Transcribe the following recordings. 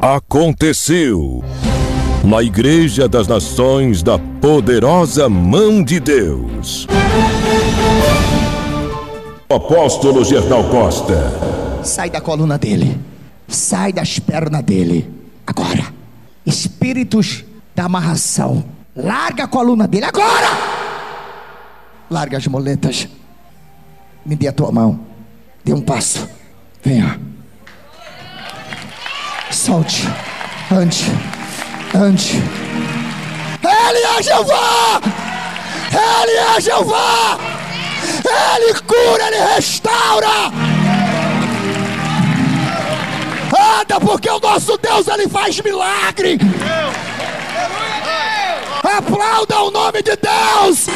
Aconteceu na Igreja das Nações da Poderosa Mão de Deus. Apóstolo Gerdau Costa. Sai da coluna dele, sai das pernas dele. Agora, espíritos da amarração, larga a coluna dele agora. Larga as muletas. Me dê a tua mão, dê um passo, venha. Solte, ande. Ele é Jeová, Ele é Jeová, Ele cura, Ele restaura. Anda, porque o nosso Deus, Ele faz milagre. Aplauda o nome de Deus.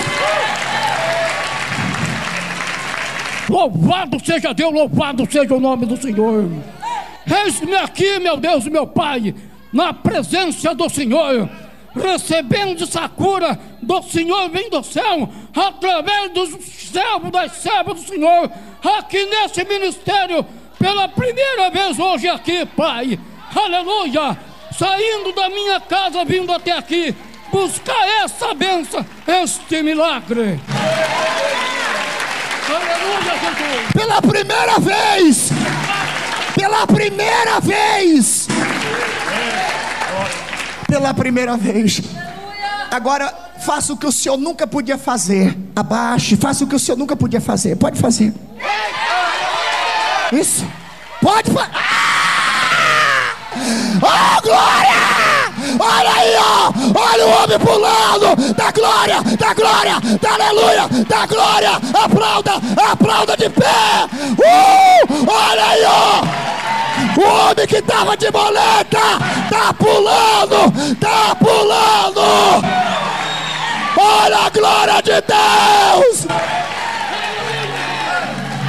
Louvado seja Deus, louvado seja o nome do Senhor. Eis-me aqui, meu Deus e meu Pai, na presença do Senhor, recebendo essa cura do Senhor, vem do céu, através dos servos, das servas do Senhor, aqui nesse ministério, pela primeira vez hoje aqui, Pai, aleluia, saindo da minha casa, vindo até aqui, buscar essa bênção, este milagre. Aleluia, Jesus. Pela primeira vez, pela primeira vez, pela primeira vez. Agora faça o que o senhor nunca podia fazer. Abaixe, faça o que o senhor nunca podia fazer. Pode fazer. Isso. Pode fazer. Oh, glória! Olha aí, ó! Olha o homem pulando! Da glória! Da glória! Da aleluia! Da glória! Aplauda! Aplauda de pé! Olha aí, ó! O homem que estava de boleta tá pulando! Tá pulando! Olha a glória de Deus!